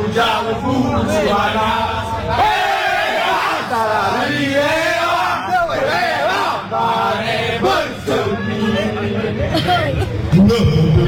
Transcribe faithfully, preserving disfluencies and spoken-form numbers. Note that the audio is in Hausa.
家的父亲啊，嘿呀，达拉里耶啊，嘿呀，达拉本生米。